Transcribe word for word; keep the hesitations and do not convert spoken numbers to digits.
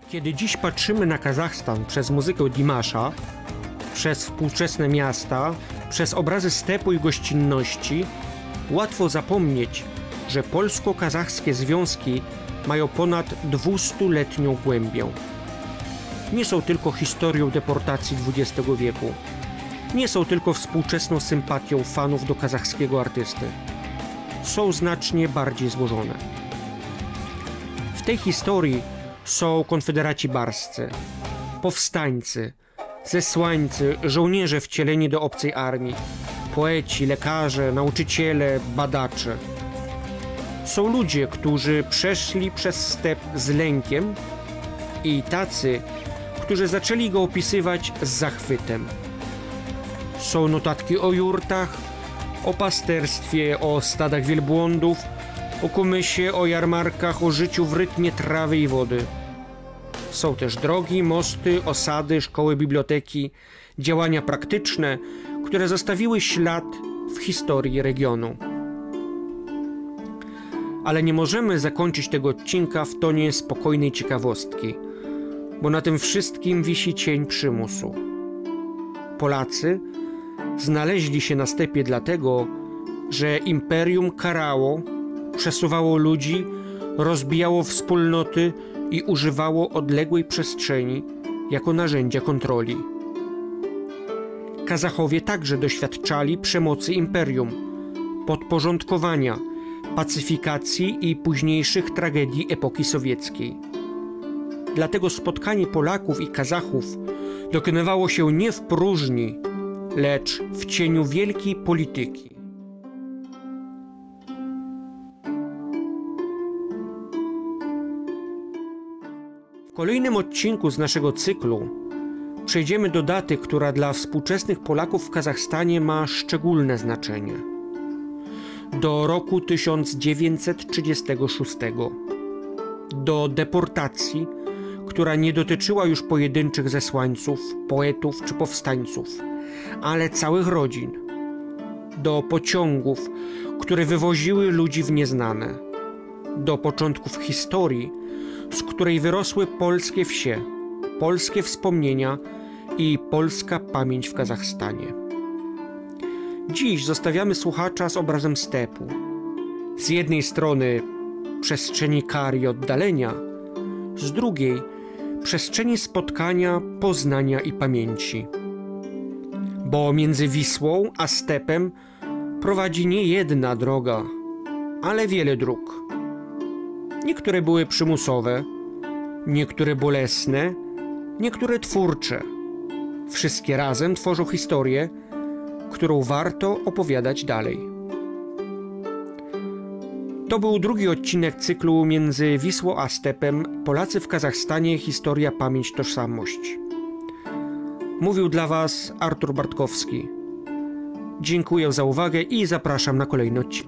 Kiedy dziś patrzymy na Kazachstan przez muzykę Dimasza, przez współczesne miasta, przez obrazy stepu i gościnności, łatwo zapomnieć, że polsko-kazachskie związki mają ponad dwustuletnią głębię. Nie są tylko historią deportacji dwudziestego wieku. Nie są tylko współczesną sympatią fanów do kazachskiego artysty. Są znacznie bardziej złożone. W tej historii są konfederaci barscy, powstańcy, zesłańcy, żołnierze wcieleni do obcej armii, poeci, lekarze, nauczyciele, badacze. Są ludzie, którzy przeszli przez step z lękiem i tacy, którzy zaczęli go opisywać z zachwytem. Są notatki o jurtach, o pasterstwie, o stadach wielbłądów, o kumysie, o jarmarkach, o życiu w rytmie trawy i wody. Są też drogi, mosty, osady, szkoły, biblioteki, działania praktyczne, które zostawiły ślad w historii regionu. Ale nie możemy zakończyć tego odcinka w tonie spokojnej ciekawostki, bo na tym wszystkim wisi cień przymusu. Polacy znaleźli się na stepie dlatego, że imperium karało, przesuwało ludzi, rozbijało wspólnoty i używało odległej przestrzeni jako narzędzia kontroli. Kazachowie także doświadczali przemocy imperium, podporządkowania, pacyfikacji i późniejszych tragedii epoki sowieckiej. Dlatego spotkanie Polaków i Kazachów dokonywało się nie w próżni, lecz w cieniu wielkiej polityki. W kolejnym odcinku z naszego cyklu przejdziemy do daty, która dla współczesnych Polaków w Kazachstanie ma szczególne znaczenie. Do roku tysiąc dziewięćset trzydziestego szóstego. Do deportacji, która nie dotyczyła już pojedynczych zesłańców, poetów czy powstańców, ale całych rodzin. Do pociągów, które wywoziły ludzi w nieznane. Do początków historii, z której wyrosły polskie wsie, polskie wspomnienia i polska pamięć w Kazachstanie. Dziś zostawiamy słuchacza z obrazem stepu. Z jednej strony przestrzeni kar i oddalenia, z drugiej przestrzeni spotkania, poznania i pamięci. Bo między Wisłą a stepem prowadzi nie jedna droga, ale wiele dróg. Niektóre były przymusowe, niektóre bolesne, niektóre twórcze. Wszystkie razem tworzą historię, którą warto opowiadać dalej. To był drugi odcinek cyklu Między Wisłą a stepem Polacy w Kazachstanie. Historia, pamięć, tożsamość. Mówił dla Was Artur Bartkowski. Dziękuję za uwagę i zapraszam na kolejny odcinek.